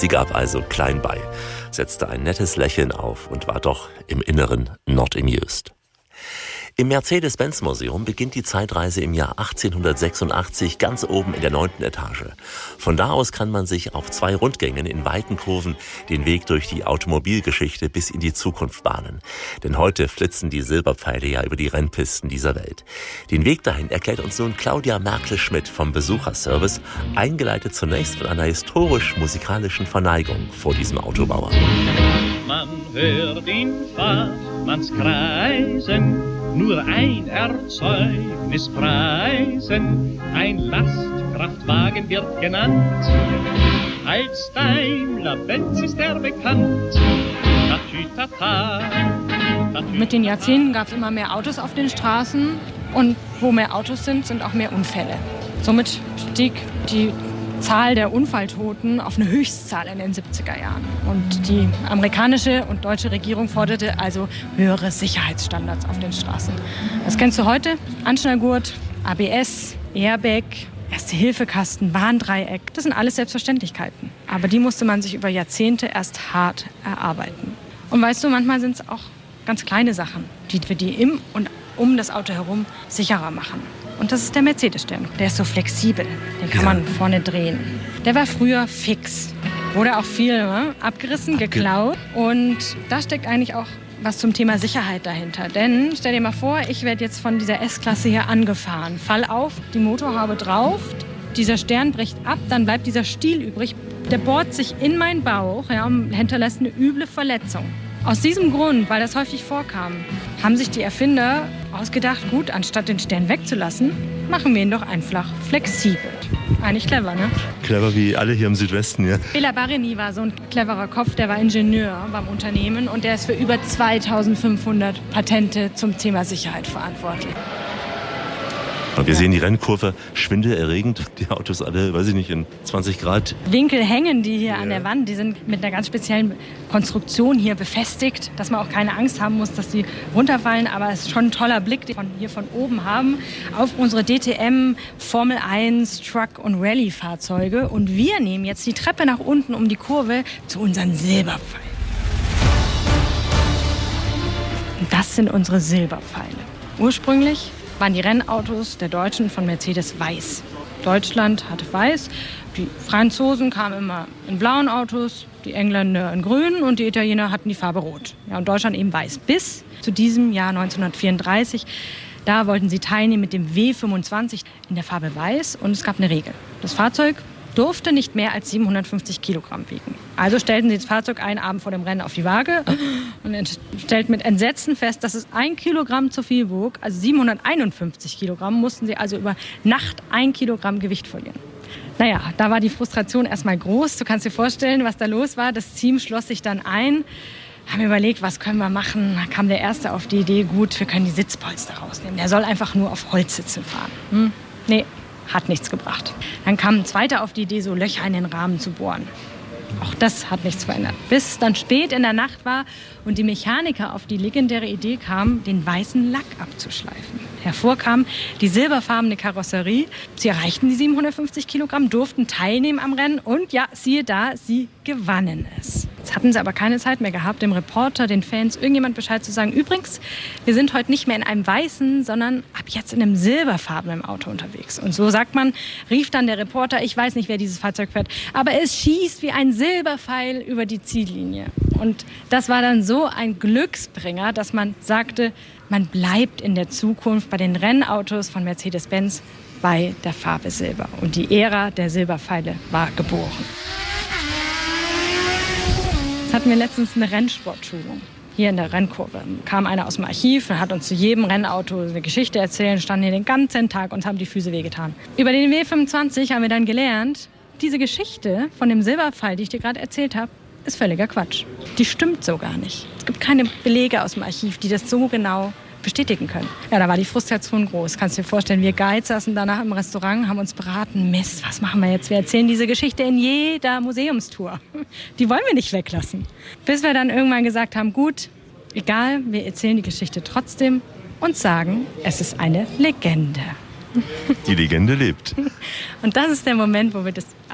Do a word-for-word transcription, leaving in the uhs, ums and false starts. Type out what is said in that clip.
Sie gab also klein bei, setzte ein nettes Lächeln auf und war doch im Inneren not amused. Im Mercedes-Benz-Museum beginnt die Zeitreise im Jahr achtzehnhundertsechsundachtzig ganz oben in der neunten Etage. Von da aus kann man sich auf zwei Rundgängen in weiten Kurven den Weg durch die Automobilgeschichte bis in die Zukunft bahnen. Denn heute flitzen die Silberpfeile ja über die Rennpisten dieser Welt. Den Weg dahin erklärt uns nun Claudia Merkel-Schmidt vom Besucherservice, eingeleitet zunächst von einer historisch-musikalischen Verneigung vor diesem Autobauer. Man hört in Fachmanns Kreisen nur ein Erzeugnis preisen. Ein Lastkraftwagen wird genannt, als Daimler-Benz ist er bekannt. Tatütata, tatütata. Mit den Jahrzehnten gab es immer mehr Autos auf den Straßen und wo mehr Autos sind, sind auch mehr Unfälle. Somit stieg die Zahl der Unfalltoten auf eine Höchstzahl in den siebziger Jahren. Und die amerikanische und deutsche Regierung forderte also höhere Sicherheitsstandards auf den Straßen. Das kennst du heute? Anschnallgurt, A B S, Airbag, Erste-Hilfe-Kasten, Warndreieck. Das sind alles Selbstverständlichkeiten. Aber die musste man sich über Jahrzehnte erst hart erarbeiten. Und weißt du, manchmal sind es auch ganz kleine Sachen, die für die im und um das Auto herum sicherer machen. Und das ist der Mercedes-Stern. Der ist so flexibel. Den kann man vorne drehen. Der war früher fix. Wurde auch viel ne, abgerissen, geklaut. Und da steckt eigentlich auch was zum Thema Sicherheit dahinter. Denn stell dir mal vor, ich werde jetzt von dieser S-Klasse hier angefahren. Fall auf, die Motorhaube drauf. Dieser Stern bricht ab, dann bleibt dieser Stiel übrig. Der bohrt sich in meinen Bauch ja, und hinterlässt eine üble Verletzung. Aus diesem Grund, weil das häufig vorkam, haben sich die Erfinder ausgedacht, gut, anstatt den Stern wegzulassen, machen wir ihn doch einfach flexibel. Eigentlich clever, ne? Clever wie alle hier im Südwesten, ja. Béla Barreny war so ein cleverer Kopf, der war Ingenieur beim Unternehmen und der ist für über zweitausendfünfhundert Patente zum Thema Sicherheit verantwortlich. Wir sehen die Rennkurve schwindelerregend. Die Autos alle, weiß ich nicht, in zwanzig Grad. Winkel hängen die hier ja. an der Wand. Die sind mit einer ganz speziellen Konstruktion hier befestigt, dass man auch keine Angst haben muss, dass die runterfallen. Aber es ist schon ein toller Blick, den wir hier von oben haben, auf unsere D T M Formel eins Truck- und Rallye-Fahrzeuge. Und wir nehmen jetzt die Treppe nach unten um die Kurve zu unseren Silberpfeilen. Und das sind unsere Silberpfeile. Ursprünglich waren die Rennautos der Deutschen von Mercedes weiß. Deutschland hatte weiß, die Franzosen kamen immer in blauen Autos, die Engländer in grün und die Italiener hatten die Farbe rot. Ja, und Deutschland eben weiß. Bis zu diesem Jahr neunzehnhundertvierunddreißig, da wollten sie teilnehmen mit dem W fünfundzwanzig in der Farbe weiß und es gab eine Regel. Das Fahrzeug durfte nicht mehr als siebenhundertfünfzig Kilogramm wiegen. Also stellten sie das Fahrzeug einen Abend vor dem Rennen auf die Waage und stellten mit Entsetzen fest, dass es ein Kilogramm zu viel wog. Also siebenhunderteinundfünfzig Kilogramm mussten sie also über Nacht ein Kilogramm Gewicht verlieren. Naja, da war die Frustration erstmal groß. Du kannst dir vorstellen, was da los war. Das Team schloss sich dann ein, haben überlegt, was können wir machen. Da kam der Erste auf die Idee, gut, wir können die Sitzpolster rausnehmen. Der soll einfach nur auf Holzsitzen fahren. Hm? Nee. Hat nichts gebracht. Dann kam ein Zweiter auf die Idee, so Löcher in den Rahmen zu bohren. Auch das hat nichts verändert. Bis es dann spät in der Nacht war und die Mechaniker auf die legendäre Idee kamen, den weißen Lack abzuschleifen. Hervor kam die silberfarbene Karosserie. Sie erreichten die siebenhundertfünfzig Kilogramm, durften teilnehmen am Rennen und ja, siehe da, sie gewannen es. Jetzt hatten sie aber keine Zeit mehr gehabt, dem Reporter, den Fans, irgendjemand Bescheid zu sagen. Übrigens, wir sind heute nicht mehr in einem weißen, sondern ab jetzt in einem silberfarbenen Auto unterwegs. Und so sagt man, rief dann der Reporter, ich weiß nicht, wer dieses Fahrzeug fährt, aber es schießt wie ein Silberpfeil über die Ziellinie. Und das war dann so ein Glücksbringer, dass man sagte, man bleibt in der Zukunft bei den Rennautos von Mercedes-Benz bei der Farbe Silber. Und die Ära der Silberpfeile war geboren. Jetzt hatten wir letztens eine Rennsportschulung. Hier in der Rennkurve kam einer aus dem Archiv und hat uns zu jedem Rennauto eine Geschichte erzählt, standen hier den ganzen Tag und haben die Füße wehgetan. Über den W fünfundzwanzig haben wir dann gelernt, diese Geschichte von dem Silberpfeil, die ich dir gerade erzählt habe, ist völliger Quatsch. Die stimmt so gar nicht. Es gibt keine Belege aus dem Archiv, die das so genau bestätigen können. Ja, da war die Frustration groß. Kannst du dir vorstellen, wir Guides saßen danach im Restaurant, haben uns beraten, Mist, was machen wir jetzt? Wir erzählen diese Geschichte in jeder Museumstour. Die wollen wir nicht weglassen. Bis wir dann irgendwann gesagt haben, gut, egal, wir erzählen die Geschichte trotzdem und sagen, es ist eine Legende. Die Legende lebt. Und das ist der Moment, wo wir das